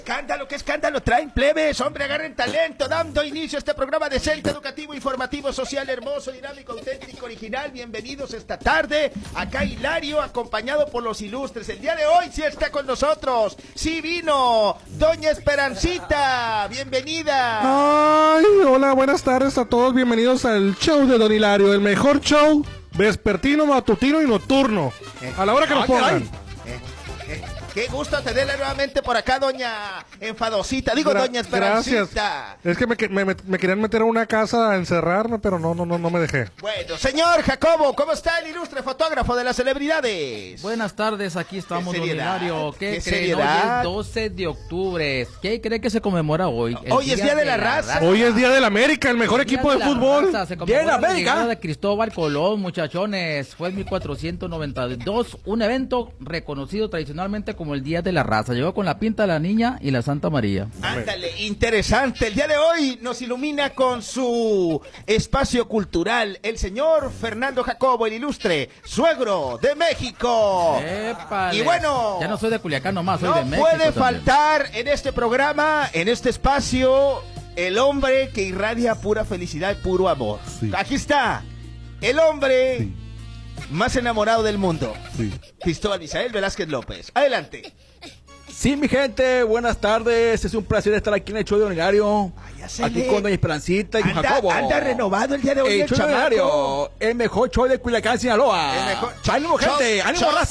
Escándalo, qué escándalo traen, plebes, hombre, agarren talento, dando inicio a este programa decente, educativo, informativo, social, hermoso, dinámico, auténtico, original. Bienvenidos esta tarde, acá Hilario, acompañado por los ilustres. El día de hoy sí está con nosotros, sí vino, doña Esperancita, bienvenida. Ay, hola, buenas tardes a todos, bienvenidos al show de Don Hilario, el mejor show vespertino, matutino y nocturno, a la hora que nos pongan. Qué gusto tenerla nuevamente por acá, doña Enfadosita. Digo, doña Esperancita. Gracias. Es que me querían meter a una casa a encerrarme, pero no me dejé. Bueno, señor Jacobo, ¿cómo está el ilustre fotógrafo de las celebridades? Buenas tardes, aquí estamos, don Hilario. ¿Qué ¿Qué creen? seriedad? Hoy es 12 de octubre. ¿Qué cree que se conmemora hoy? Hoy es Día de la Raza. Hoy es Día del América, el mejor equipo de fútbol. Se conmemora la llegada de Cristóbal Colón, muchachones. Fue en 1492, un evento reconocido tradicionalmente como el Día de la Raza. Llegó con la pinta de la niña y la Santa María. Ándale, interesante. El día de hoy nos ilumina con su espacio cultural el señor Fernando Jacobo, el ilustre suegro de México. ¡Épale! Y bueno, ya no soy de Culiacán nomás, soy no de México. puede también faltar en este programa, en este espacio, el hombre que irradia pura felicidad y puro amor. Sí. Aquí está, el hombre... Sí. más enamorado del mundo, Sí. Cristóbal Misael Velázquez López. Adelante. Sí, mi gente, buenas tardes. Es un placer estar aquí en el show de Don Hilario. Aquí con doña Esperancita y con Jacobo. Anda renovado el día de hoy El show de Don Hilario, el mejor show de Culiacán, Sinaloa. El mejor ¡Ánimo, gente! ¡Ánimo, raza!